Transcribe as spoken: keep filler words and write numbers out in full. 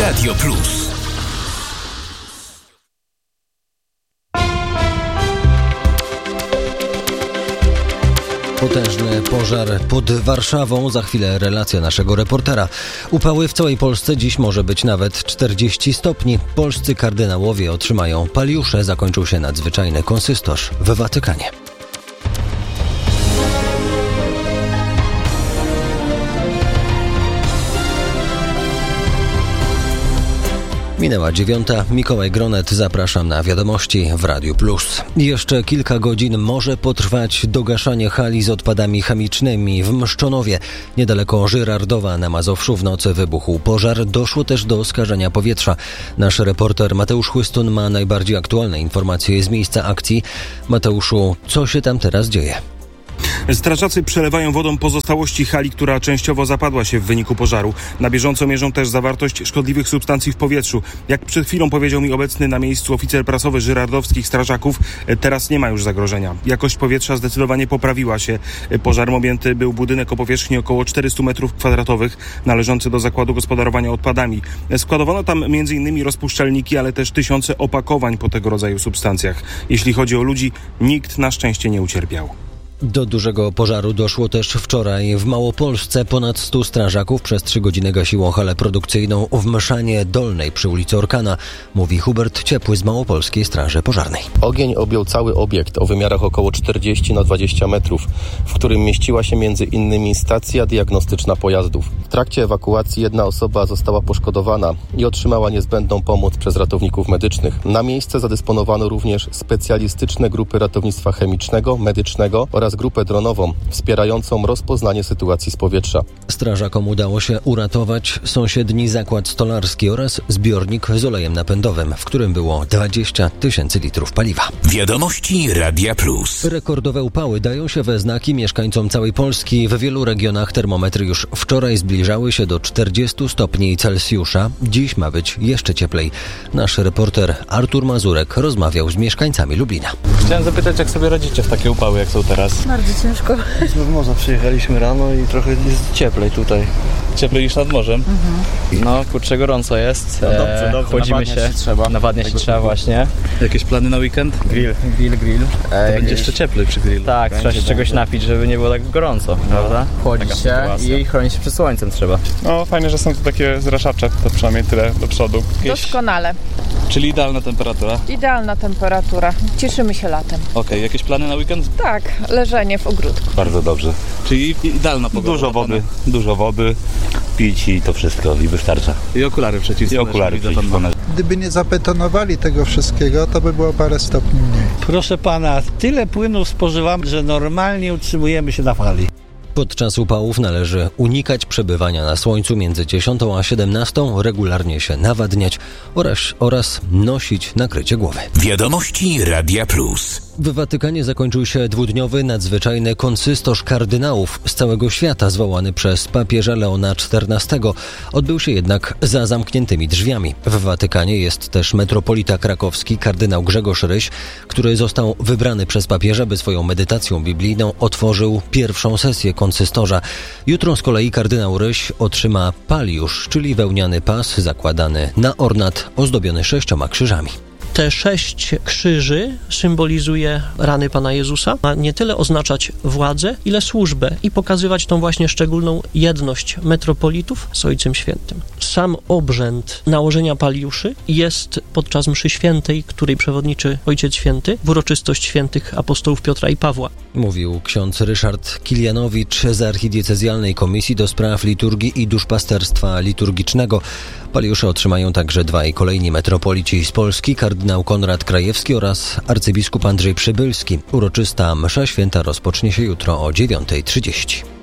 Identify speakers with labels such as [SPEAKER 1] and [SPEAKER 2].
[SPEAKER 1] Radio Plus.
[SPEAKER 2] Potężny pożar pod Warszawą. Za chwilę relacja naszego reportera. Upały w całej Polsce. Dziś może być nawet czterdzieści stopni. Polscy kardynałowie otrzymają paliusze. Zakończył się nadzwyczajny konsystorz w Watykanie. Minęła dziewiąta. Mikołaj Gronet, zapraszam na wiadomości w Radiu Plus. Jeszcze kilka godzin może potrwać dogaszanie hali z odpadami chemicznymi w Mszczonowie. Niedaleko Żyrardowa na Mazowszu w nocy wybuchł pożar. Doszło też do skażenia powietrza. Nasz reporter Mateusz Chłystun ma najbardziej aktualne informacje z miejsca akcji. Mateuszu, co się tam teraz dzieje?
[SPEAKER 3] Strażacy przelewają wodą pozostałości hali, która częściowo zapadła się w wyniku pożaru. Na bieżąco mierzą też zawartość szkodliwych substancji w powietrzu. Jak przed chwilą powiedział mi obecny na miejscu oficer prasowy żyrardowskich strażaków, teraz nie ma już zagrożenia. Jakość powietrza zdecydowanie poprawiła się. Pożarem objęty był budynek o powierzchni około czterysta metrów kwadratowych, należący do zakładu gospodarowania odpadami. Składowano tam między innymi rozpuszczalniki, ale też tysiące opakowań po tego rodzaju substancjach. Jeśli chodzi o ludzi, nikt na szczęście nie ucierpiał.
[SPEAKER 2] Do dużego pożaru doszło też wczoraj w Małopolsce. Ponad stu strażaków przez trzy godziny gasiło halę produkcyjną w Mszanie Dolnej przy ulicy Orkana, mówi Hubert Ciepły z Małopolskiej Straży Pożarnej.
[SPEAKER 4] Ogień objął cały obiekt o wymiarach około czterdzieści na dwadzieścia metrów, w którym mieściła się między innymi stacja diagnostyczna pojazdów. W trakcie ewakuacji jedna osoba została poszkodowana i otrzymała niezbędną pomoc przez ratowników medycznych. Na miejsce zadysponowano również specjalistyczne grupy ratownictwa chemicznego, medycznego oraz grupę dronową wspierającą rozpoznanie sytuacji z powietrza.
[SPEAKER 2] Strażakom udało się uratować sąsiedni zakład stolarski oraz zbiornik z olejem napędowym, w którym było dwadzieścia tysięcy litrów paliwa.
[SPEAKER 1] Wiadomości Radia Plus.
[SPEAKER 2] Rekordowe upały dają się we znaki mieszkańcom całej Polski. W wielu regionach termometry już wczoraj zbliżały się do czterdziestu stopni Celsjusza. Dziś ma być jeszcze cieplej. Nasz reporter Artur Mazurek rozmawiał z mieszkańcami Lublina.
[SPEAKER 5] Chciałem zapytać, jak sobie radzicie w takie upały, jak są teraz?
[SPEAKER 6] Bardzo ciężko.
[SPEAKER 7] Z Morza przyjechaliśmy rano i trochę jest cieplej tutaj.
[SPEAKER 5] Cieplej niż nad morzem?
[SPEAKER 6] Mhm.
[SPEAKER 5] No, kurczę, gorąco jest.
[SPEAKER 7] No dobrze, dobrze.
[SPEAKER 5] Chłodzimy się. się trzeba. Nawadniać się trzeba właśnie. Jakieś plany na weekend?
[SPEAKER 7] Grill.
[SPEAKER 5] Grill, grill.
[SPEAKER 7] E,
[SPEAKER 5] to
[SPEAKER 7] jakieś...
[SPEAKER 5] będzie jeszcze cieplej przy grillu. Tak,
[SPEAKER 7] będzie,
[SPEAKER 5] trzeba się
[SPEAKER 7] będzie.
[SPEAKER 5] czegoś napić, żeby nie było tak gorąco, no. Prawda? Chłodzić się i chronić się przed słońcem trzeba.
[SPEAKER 8] No, fajnie, że są tu takie zraszacze, to przynajmniej tyle do przodu.
[SPEAKER 9] Jakieś... Doskonale.
[SPEAKER 5] Czyli idealna temperatura?
[SPEAKER 9] Idealna temperatura. Cieszymy się latem.
[SPEAKER 5] Okej, okay. Jakieś plany na weekend?
[SPEAKER 9] Tak, leżenie w ogródku.
[SPEAKER 10] Bardzo dobrze.
[SPEAKER 5] Czyli idealna pogoda.
[SPEAKER 10] Dużo wody, dużo wody, pić i to wszystko i wystarcza.
[SPEAKER 5] I okulary przeciwsłoneczne.
[SPEAKER 10] I okulary przeciwsłoneczne.
[SPEAKER 11] Gdyby nie zabetonowali tego wszystkiego, to by było parę stopni mniej.
[SPEAKER 12] Proszę pana, tyle płynu spożywamy, że normalnie utrzymujemy się na fali.
[SPEAKER 2] Podczas upałów należy unikać przebywania na słońcu między dziesiątą a siedemnastą, regularnie się nawadniać oraz, oraz nosić nakrycie głowy.
[SPEAKER 1] Wiadomości Radia Plus.
[SPEAKER 2] W Watykanie zakończył się dwudniowy nadzwyczajny konsystorz kardynałów z całego świata zwołany przez papieża Leona czternastego. Odbył się jednak za zamkniętymi drzwiami. W Watykanie jest też metropolita krakowski kardynał Grzegorz Ryś, który został wybrany przez papieża, by swoją medytacją biblijną otworzył pierwszą sesję konsystorza. Jutro z kolei kardynał Ryś otrzyma paliusz, czyli wełniany pas zakładany na ornat ozdobiony sześcioma krzyżami.
[SPEAKER 13] Te sześć krzyży symbolizuje rany Pana Jezusa, ma nie tyle oznaczać władzę, ile służbę i pokazywać tą właśnie szczególną jedność metropolitów z Ojcem Świętym. Sam obrzęd nałożenia paliuszy jest podczas mszy świętej, której przewodniczy Ojciec Święty, w uroczystość świętych apostołów Piotra i Pawła.
[SPEAKER 2] Mówił ksiądz Ryszard Kilianowicz z Archidiecezjalnej Komisji do Spraw Liturgii i Duszpasterstwa Liturgicznego. Paliusze otrzymają także dwaj kolejni metropolici z Polski, kardynał Konrad Krajewski oraz arcybiskup Andrzej Przybylski. Uroczysta msza święta rozpocznie się jutro o dziewiąta trzydzieści.